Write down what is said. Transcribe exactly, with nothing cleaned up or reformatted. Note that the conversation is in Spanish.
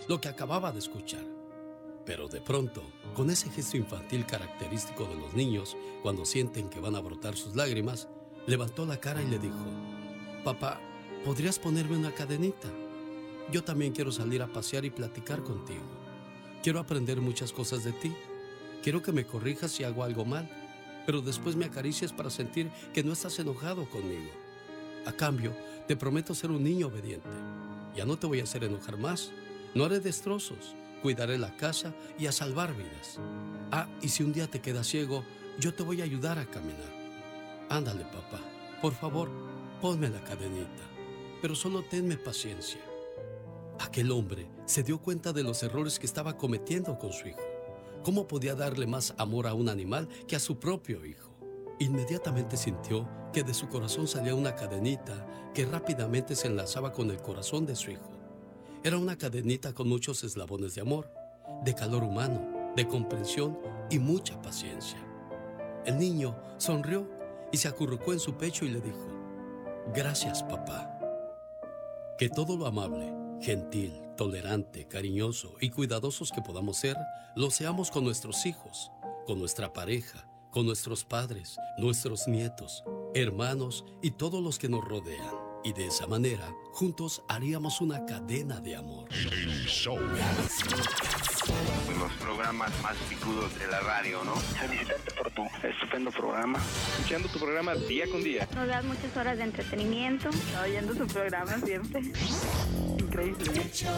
lo que acababa de escuchar. Pero de pronto, con ese gesto infantil característico de los niños cuando sienten que van a brotar sus lágrimas, levantó la cara y le dijo: papá, ¿podrías ponerme una cadenita? Yo también quiero salir a pasear y platicar contigo. Quiero aprender muchas cosas de ti. Quiero que me corrijas si hago algo mal, pero después me acaricies para sentir que no estás enojado conmigo. A cambio, te prometo ser un niño obediente. Ya no te voy a hacer enojar más. No haré destrozos. Cuidaré la casa y a salvar vidas. Ah, y si un día te quedas ciego, yo te voy a ayudar a caminar. Ándale, papá. Por favor, ponme la cadenita. Pero solo tenme paciencia. Aquel hombre se dio cuenta de los errores que estaba cometiendo con su hijo. ¿Cómo podía darle más amor a un animal que a su propio hijo? Inmediatamente sintió que de su corazón salía una cadenita que rápidamente se enlazaba con el corazón de su hijo. Era una cadenita con muchos eslabones de amor, de calor humano, de comprensión y mucha paciencia. El niño sonrió y se acurrucó en su pecho y le dijo: gracias, papá. Que todo lo amable, gentil, tolerante, cariñoso y cuidadosos que podamos ser, lo seamos con nuestros hijos, con nuestra pareja, con nuestros padres, nuestros nietos, hermanos y todos los que nos rodean. Y de esa manera, juntos haríamos una cadena de amor. El show. Los programas más picudos de la radio, ¿no? Felicitarte por tu estupendo programa. Escuchando tu programa día con día. Nos das muchas horas de entretenimiento. Oyendo tu programa siempre. Increíble.